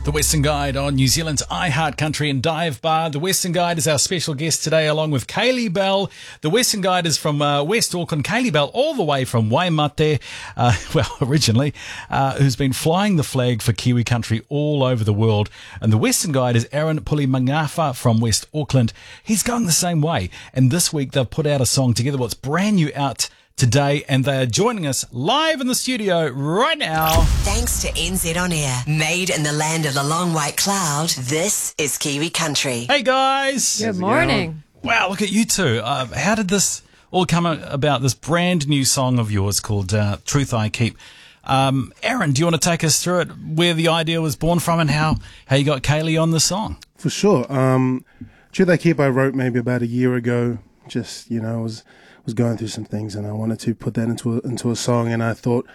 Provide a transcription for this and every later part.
The Western Guide on New Zealand's iHeart Country and Dive Bar. The Western Guide is our special guest today, along with Kaylee Bell. The Western Guide is from West Auckland. Kaylee Bell, all the way from Waimate, originally, who's been flying the flag for Kiwi country all over the world. And the Western Guide is Aaron Pulimangafa from West Auckland. He's going the same way. And this week they've put out a song together, what's brand new out today, and they are joining us live in the studio right now. Thanks to NZ On Air, made in the land of the long white cloud, this is Kiwi Country. Hey guys! Good morning. Wow, look at you two. How did this all come about, this brand new song of yours called Truth I Keep? Aaron, do you want to take us through it, where the idea was born from and how you got Kaylee on the song? For sure. Truth I Keep I wrote maybe about a year ago. Just, was going through some things and I wanted to put that into a song, and I thought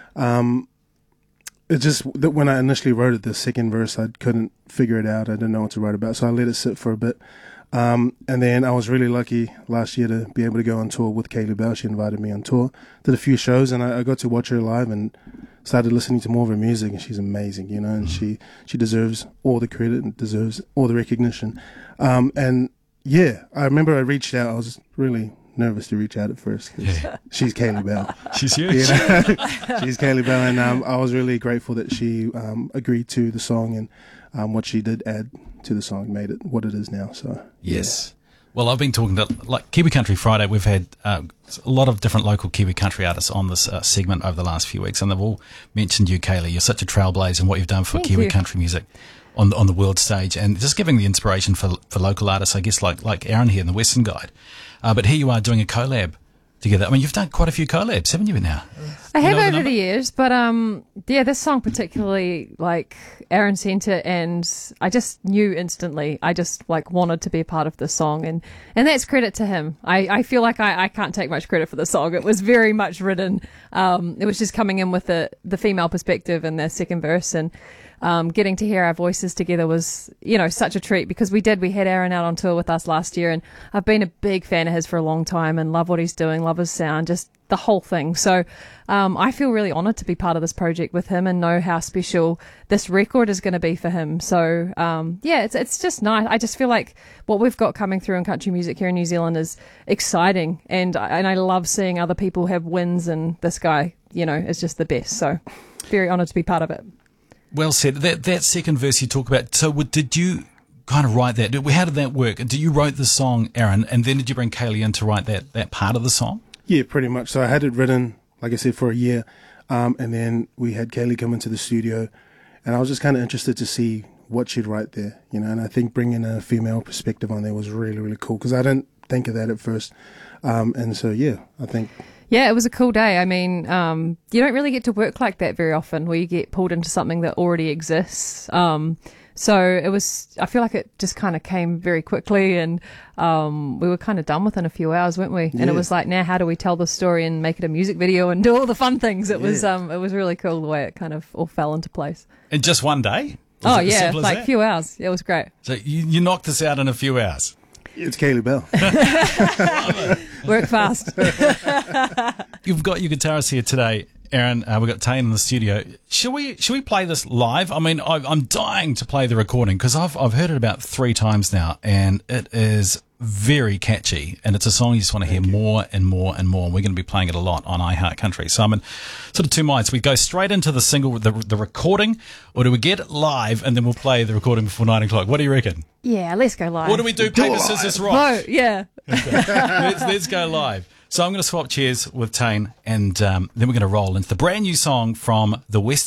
it just that when I initially wrote it, the second verse, I couldn't figure it out. I didn't know what to write about, so I let it sit for a bit. And then I was really lucky last year to be able to go on tour with Kaylee Bell. She invited me on tour, did a few shows, and I got to watch her live and started listening to more of her music, and she's amazing, and she deserves all the credit and deserves all the recognition. And yeah, I remember I reached out. I was really nervous to reach out at first. She's Kaylee Bell. She's huge. She's Kaylee Bell, and I was really grateful that she agreed to the song, and what she did add to the song made it what it is now. So yes. Well, I've been talking to, like, Kiwi Country Friday. We've had a lot of different local Kiwi country artists on this segment over the last few weeks, and they've all mentioned you, Kaylee. You're such a trailblazer in what you've done for Kiwi country music on the world stage, and just giving the inspiration for local artists, I guess, like Aaron here in the Western Guide. But here you are doing a collab together. I mean, you've done quite a few collabs, haven't you, now? I have over the years, but this song particularly, like, Aaron sent it, and I just knew instantly. I just wanted to be a part of the song, and that's credit to him. I feel like I can't take much credit for the song. It was very much written. It was just coming in with the female perspective in the second verse, and getting to hear our voices together was, such a treat, because we had Aaron out on tour with us last year, and I've been a big fan of his for a long time and love what he's doing, love his sound, just the whole thing. So I feel really honoured to be part of this project with him and know how special this record is going to be for him. So it's just nice. I just feel like what we've got coming through in country music here in New Zealand is exciting, and I love seeing other people have wins, and this guy, is just the best. So very honoured to be part of it. Well said. That second verse you talk about, so did you kind of write that? How did that work? Did you write the song, Aaron, and then did you bring Kaylee in to write that part of the song? Yeah, pretty much. So I had it written, like I said, for a year, and then we had Kaylee come into the studio, and I was just kind of interested to see what she'd write there, and I think bringing a female perspective on there was really, really cool, because I didn't think of that at first. And so, I think... Yeah, it was a cool day. I mean, you don't really get to work like that very often, where you get pulled into something that already exists. So it was, I feel like it just kind of came very quickly, and we were kind of done within a few hours, weren't we? And it was like, now how do we tell the story and make it a music video and do all the fun things? It was really cool the way it kind of all fell into place. In just one day? Like a few hours. It was great. So you knocked this out in a few hours? It's Kaylee Bell. Work fast. You've got your guitarist here today, Aaron. We've got Tane in the studio. Should we play this live? I mean, I'm dying to play the recording, because I've heard it about 3 times now, and it is very catchy, and it's a song you just want to hear more and more and more. And we're going to be playing it a lot on iHeart Country. So I'm in sort of two minds. We go straight into the single, the recording, or do we get it live and then we'll play the recording before 9 o'clock? What do you reckon? Yeah, let's go live. Or do we do paper, scissors, rock? Vote, yeah. Let's go live. So I'm going to swap chairs with Tane, and then we're going to roll into the brand new song from the West